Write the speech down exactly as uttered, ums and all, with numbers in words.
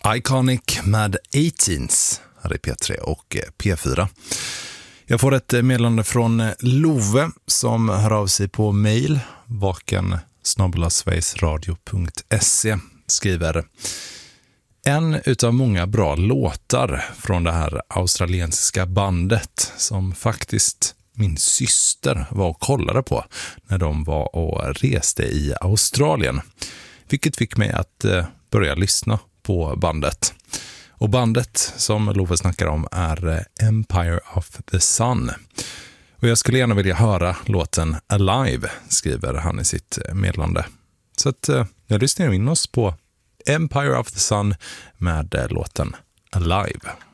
Iconic med arton's här i P tre och P fyra. Jag får ett meddelande från Love som hör av sig på mail vaken snabel-a sverigesradio punkt se. Skriver: en utav många bra låtar från det här australiensiska bandet som faktiskt min syster var och kollade på när de var och reste i Australien. Vilket fick mig att börja lyssna på bandet. Och bandet som Love snackar om är Empire of the Sun. Och jag skulle gärna vilja höra låten Alive, skriver han i sitt meddelande. Så att jag lyssnar in oss på Empire of the Sun med låten Alive.